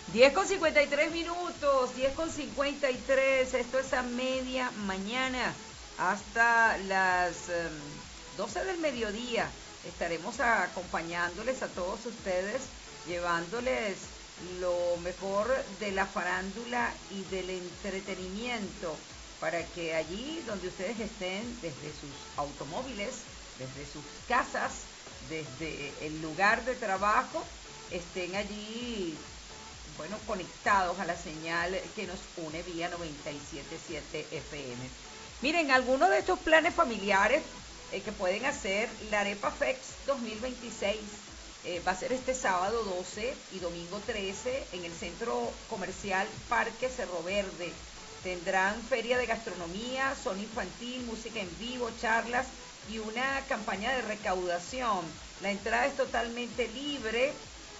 10:53 minutos, 10:53. Esto es a media mañana hasta las 12 del mediodía. Estaremos acompañándoles a todos ustedes, llevándoles lo mejor de la farándula y del entretenimiento para que allí donde ustedes estén, desde sus automóviles, desde sus casas, desde el lugar de trabajo, estén allí, bueno, conectados a la señal que nos une vía 97.7 FM. Miren, algunos de estos planes familiares que pueden hacer, la Arepa Fex 2026 va a ser este sábado 12 y domingo 13 en el centro comercial Parque Cerro Verde. Tendrán feria de gastronomía, zona infantil, música en vivo, charlas y una campaña de recaudación. La entrada es totalmente libre.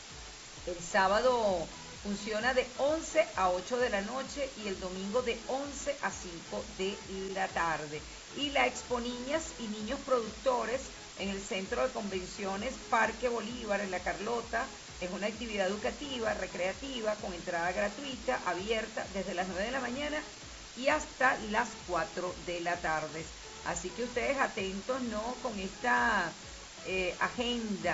El sábado funciona de 11 a 8 de la noche y el domingo de 11 a 5 de la tarde. Y la Expo Niñas y Niños Productores en el Centro de Convenciones Parque Bolívar, en La Carlota, es una actividad educativa, recreativa, con entrada gratuita, abierta desde las 9 de la mañana y hasta las 4 de la tarde. Así que ustedes atentos, ¿no?, con esta agenda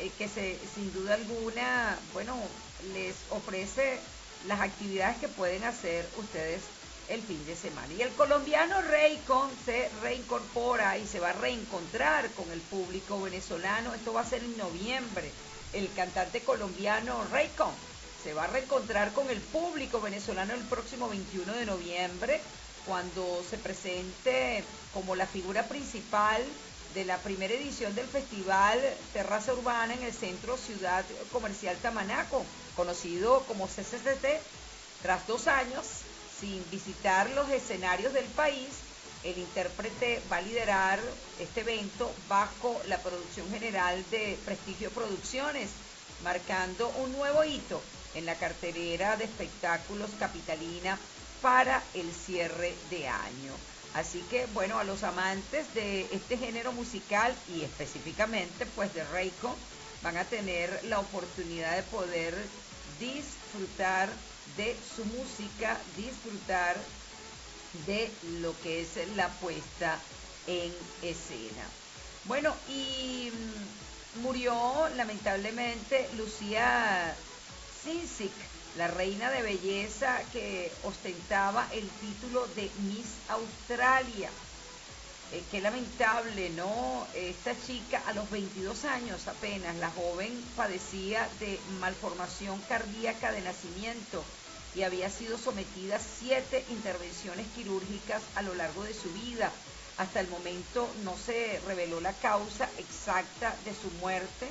sin duda alguna, bueno, les ofrece las actividades que pueden hacer ustedes el fin de semana. Y el colombiano Raycon se reincorpora y se va a reencontrar con el público venezolano. Esto va a ser en noviembre. El cantante colombiano Raycon se va a reencontrar con el público venezolano el próximo 21 de noviembre, cuando se presente como la figura principal de la primera edición del festival Terraza Urbana en el Centro Ciudad Comercial Tamanaco, conocido como CCCT. Tras 2 años sin visitar los escenarios del país, el intérprete va a liderar este evento bajo la producción general de Prestigio Producciones, marcando un nuevo hito en la cartelera de espectáculos capitalina para el cierre de año. Así que, bueno, a los amantes de este género musical y específicamente pues de Raycon, van a tener la oportunidad de poder disfrutar de su música, disfrutar de lo que es la puesta en escena. Bueno, y murió lamentablemente Lucía Sinsic, la reina de belleza que ostentaba el título de Miss Australia. Qué lamentable, ¿no? Esta chica a los 22 años apenas, la joven padecía de malformación cardíaca de nacimiento y había sido sometida a 7 intervenciones quirúrgicas a lo largo de su vida. Hasta el momento no se reveló la causa exacta de su muerte.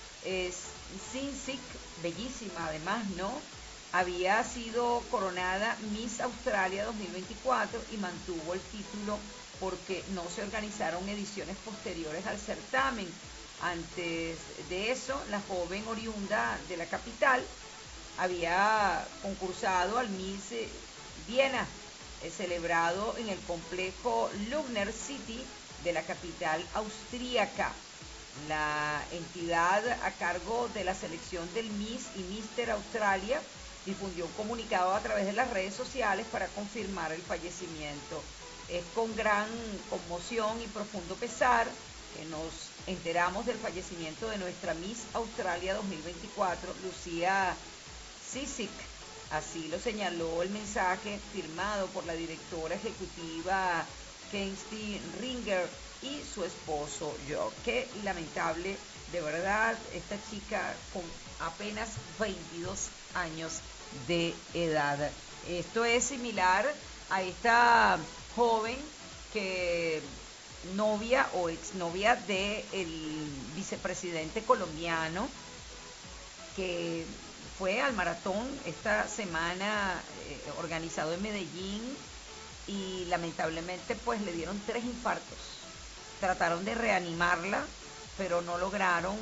Sinsic, bellísima además, ¿no?, había sido coronada Miss Australia 2024 y mantuvo el título porque no se organizaron ediciones posteriores al certamen. Antes de eso, la joven oriunda de la capital había concursado al Miss Viena, celebrado en el complejo Lugner City de la capital austríaca. La entidad a cargo de la selección del Miss y Mister Australia difundió un comunicado a través de las redes sociales para confirmar el fallecimiento. Es con gran conmoción y profundo pesar que nos enteramos del fallecimiento de nuestra Miss Australia 2024, Lucía Sinsic. Así lo señaló el mensaje firmado por la directora ejecutiva Kirsty Ringer y su esposo George. Qué lamentable, de verdad, esta chica con apenas 22 años de edad. Esto es similar a esta joven que novia o exnovia del vicepresidente colombiano, que fue al maratón esta semana organizado en Medellín, y lamentablemente pues le dieron 3 infartos. Trataron de reanimarla, pero no lograron.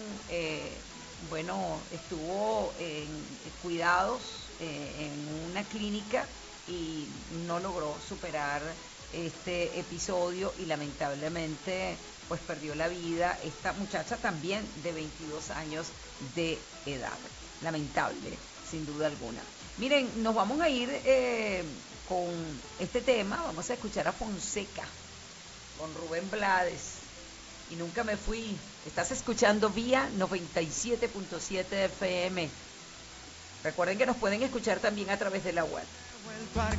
Bueno, estuvo en cuidados en una clínica y no logró superar este episodio y lamentablemente pues perdió la vida esta muchacha también de 22 años de edad. Lamentable. sin duda alguna. Miren, nos vamos a ir con este tema, vamos a escuchar a Fonseca, con Rubén Blades, y nunca me fui. Estás escuchando vía 97.7 FM. Recuerden que nos pueden escuchar también a través de la web.